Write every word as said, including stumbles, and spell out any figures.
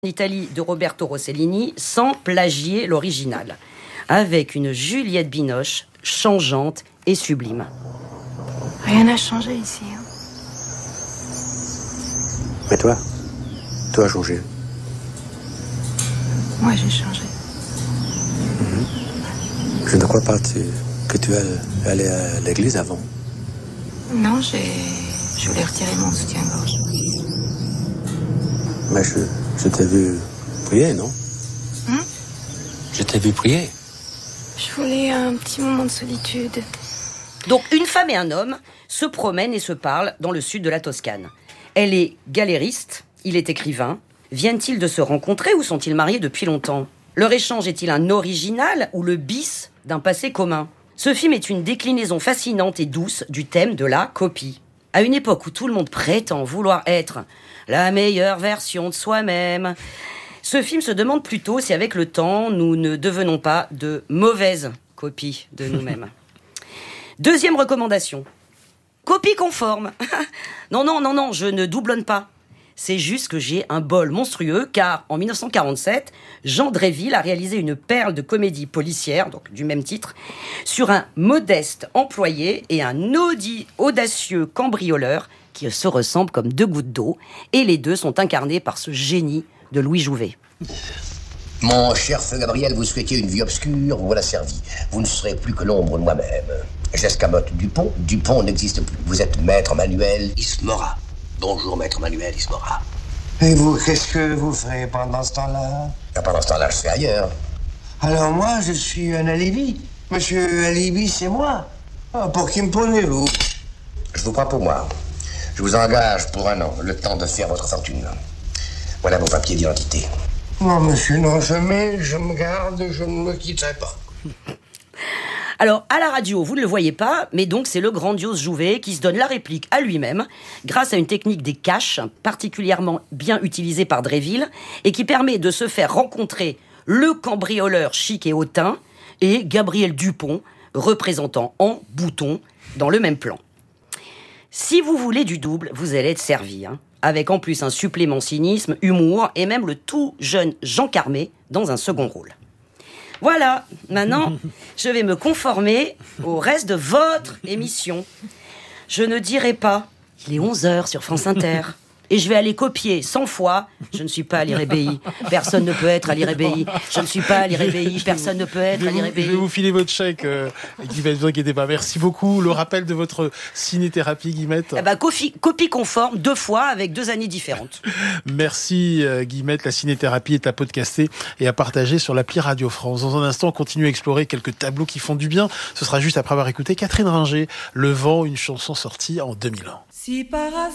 Italie de Roberto Rossellini sans plagier l'original, avec une Juliette Binoche changeante et sublime. Rien n'a changé ici. Hein. Mais toi, toi changé. Moi j'ai changé. Mmh. Je ne crois pas tu, que tu allais à l'église avant. Non, j'ai, je voulais retirer mon soutien-gorge. Mais je, je t'ai vu prier, non? Hum? Je t'ai vu prier. Je voulais un petit moment de solitude. Donc une femme et un homme se promènent et se parlent dans le sud de la Toscane. Elle est galériste, il est écrivain. Viennent-ils de se rencontrer ou sont-ils mariés depuis longtemps? Leur échange est-il un original ou le bis d'un passé commun? Ce film est une déclinaison fascinante et douce du thème de la copie. À une époque où tout le monde prétend vouloir être la meilleure version de soi-même, ce film se demande plutôt si avec le temps, nous ne devenons pas de mauvaises copies de nous-mêmes. Deuxième recommandation. Copie conforme. non, non, non, non, je ne doublonne pas. C'est juste que j'ai un bol monstrueux, car en dix-neuf cent quarante-sept, Jean Dréville a réalisé une perle de comédie policière, donc du même titre, sur un modeste employé et un audi- audacieux cambrioleur qui se ressemblent comme deux gouttes d'eau, et les deux sont incarnés par ce génie de Louis Jouvet. Mon cher feu Gabriel, vous souhaitiez une vie obscure, voilà servi. Vous ne serez plus que l'ombre de moi-même. J'escamote Dupont, Dupont n'existe plus. Vous êtes maître Manuel Ismora. Bonjour, maître Manuel Ismora. Et vous, qu'est-ce que vous ferez pendant ce temps-là? Ah, pendant ce temps-là, je serai ailleurs. Alors moi, je suis un alibi. Monsieur Alibi, c'est moi. Ah, pour qui me prenez-vous? Je vous prends pour moi. Je vous engage pour un an, le temps de faire votre fortune. Voilà vos papiers d'identité. Non, monsieur, non, jamais je me garde, je ne me quitterai pas. Alors, à la radio, vous ne le voyez pas, mais donc c'est le grandiose Jouvet qui se donne la réplique à lui-même grâce à une technique des caches particulièrement bien utilisée par Dréville et qui permet de se faire rencontrer le cambrioleur chic et hautain et Gabriel Dupont, représentant en bouton, dans le même plan. Si vous voulez du double, vous allez être servi, hein, avec en plus un supplément cynisme, humour et même le tout jeune Jean Carmé dans un second rôle. Voilà, maintenant, je vais me conformer au reste de votre émission. Je ne dirai pas, il est onze heures sur France Inter, et je vais aller copier cent fois, je ne suis pas à l'Irébéi, personne ne peut être à l'Irébéi, je ne suis pas à l'Irébéi, personne ne peut être à l'Irébéi. Je vais vous filer votre chèque, euh, Guillemette, ne vous inquiétez pas. Merci beaucoup. Le rappel de votre ciné-thérapie, Guillemette. Eh ben, copie, copie conforme, deux fois, avec deux années différentes. Merci, euh, Guillemette. La ciné-thérapie est à podcaster et à partager sur l'appli Radio France. Dans un instant, on continue à explorer quelques tableaux qui font du bien. Ce sera juste après avoir écouté Catherine Ringer, Le Vent, une chanson sortie en deux mille un. Si par